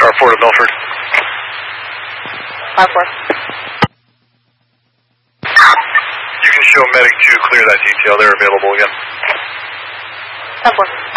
car 4 to Milford. Car 4. You can show medic 2 clear that detail. They're available again. Car 4.